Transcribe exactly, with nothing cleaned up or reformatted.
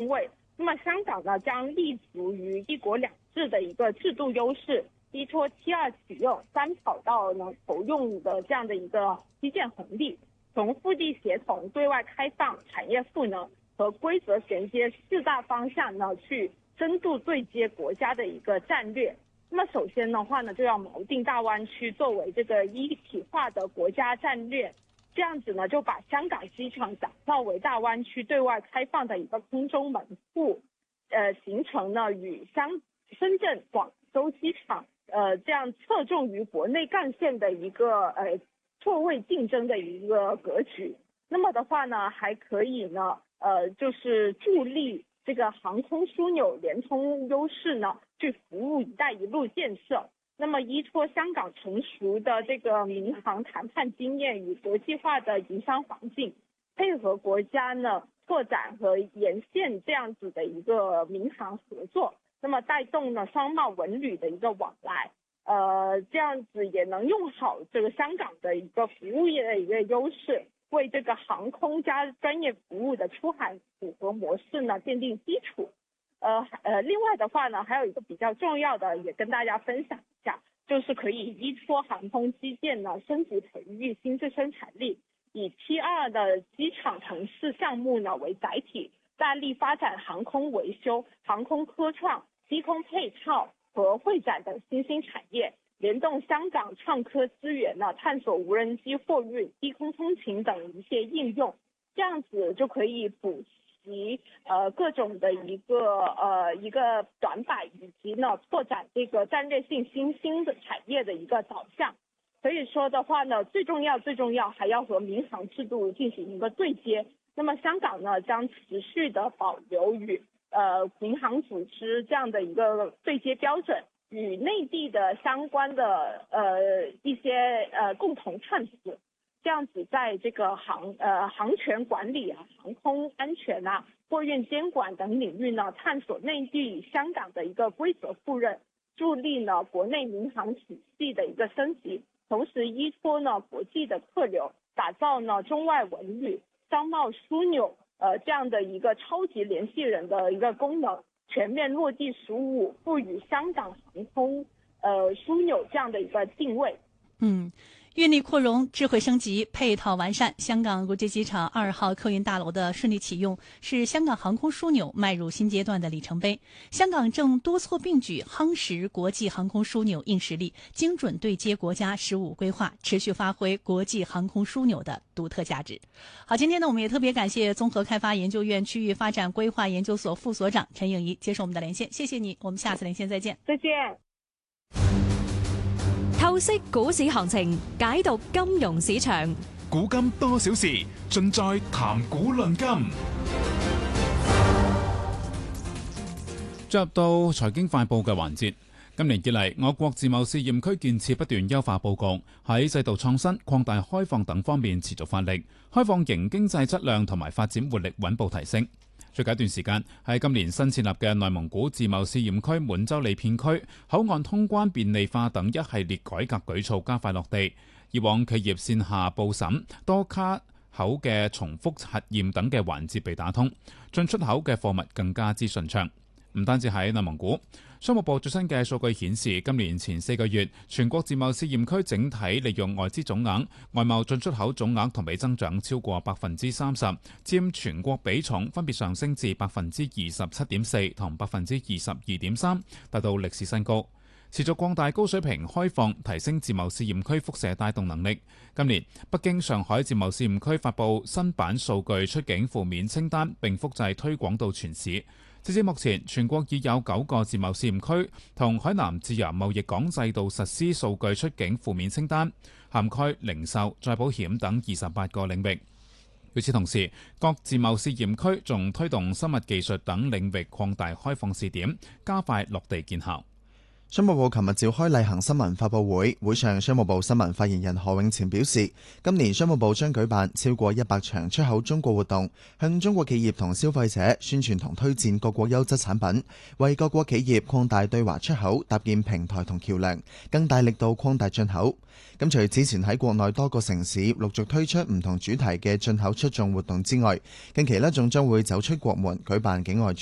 位。那么香港呢将立足于一国两制的一个制度优势，依托七二启用、三跑道呢投用的这样的一个基建红利，从腹地协同、对外开放、产业赋能和规则衔接四大方向呢去深度对接国家的一个战略。那么首先的话呢，就要锚定大湾区作为这个一体化的国家战略，这样子呢就把香港机场打造为大湾区对外开放的一个空中门户，呃，形成呢与香深圳、广州机场呃这样侧重于国内干线的一个呃错位竞争的一个格局。那么的话呢，还可以呢呃就是助力这个航空枢纽联通优势呢，去服务“一带一路”建设。那么依托香港成熟的这个民航谈判经验与国际化的营商环境，配合国家呢拓展和沿线这样子的一个民航合作，那么带动呢商贸文旅的一个往来，呃，这样子也能用好这个香港的一个服务业的一个优势，为这个航空加专业服务的出海符合模式呢奠定基础。呃呃，另外的话呢，还有一个比较重要的，也跟大家分享一下，就是可以依托航空基建呢，升级培育新质生产力，以 T 二 的机场城市项目呢为载体，大力发展航空维修、航空科创、低空配套和会展等新兴产业，联动香港创科资源呢，探索无人机货运、低空通勤等一些应用，这样子就可以补及呃各种的一个呃一个短板，以及呢拓展这个战略性新兴的产业的一个导向。所以说的话呢，最重要最重要还要和民航制度进行一个对接。那么香港呢将持续的保留与呃民航组织这样的一个对接标准，与内地的相关的呃一些呃共同探索。这样子在这个航呃航权管理啊、航空安全啊、货运监管等领域呢，探索内地与香港的一个规则互认，助力呢国内民航体系的一个升级，同时依托呢国际的客流，打造呢中外文旅、商贸枢纽呃这样的一个超级联系人的一个功能，全面落地十五，赋予香港航空呃枢纽这样的一个定位。 嗯。运力扩容、智慧升级、配套完善，香港国际机场二号客运大楼的顺利启用，是香港航空枢纽迈入新阶段的里程碑。香港正多措并举，夯实国际航空枢纽硬实力，精准对接国家“十五”规划，持续发挥国际航空枢纽的独特价值。好，今天呢，我们也特别感谢综合开发研究院区域发展规划研究所副所长陈颖仪接受我们的连线，谢谢你，我们下次连线再见。 再见。 透析股市行情，解讀金融市場。 古今多少事，盡在談股論金。進入到財經快報嘅環節。今年以嚟，我國自貿試驗區建設不斷優化報告，喺制度創新、擴大開放等方面持續發力，開放型經濟質量同埋發展活力穩步提升。最近一段時間，喺今年新設立嘅內蒙古自貿試驗區滿洲里片區，口岸通關便利化等一系列改革舉措加快落地。以往企業線下報審、多卡口嘅重複核驗等嘅環節被打通，進出口嘅貨物更加之順暢。唔單止喺內蒙古，商務部最新嘅數據顯示，今年前四個月，全國自貿試驗區整體利用外資總額、外貿進出口總額同比增長超過百分之三十，佔全國比重分別上升至百分之二十七點四同百分之二十二點三，達到歷史新高。持續擴大高水平開放，提升自貿試驗區輻射帶動能力。今年，北京、上海自貿試驗區發布新版數據出境負面清單，並複製推廣到全市。截至目前，全國已有九個自貿試驗區同海南自由貿易港制度實施數據出境負面清單，涵蓋零售、再保險等二十八個領域。與此同時，各自貿試驗區仲推動生物技術等領域擴大開放試點，加快落地見效。 商務部琴日召開例行新聞發佈會，會上商務部新聞發言人何永前表示，今年商務部將舉辦超過一百場出口中國活動，向中國企業同消費者宣傳同推薦各國優質產品，為各國企業擴大對華出口搭建平台同橋樑，更大力度擴大進口。咁除之前喺國內多個城市陸續推出唔同主題嘅進口出眾活動之外，近期呢仲將會走出國門舉辦境外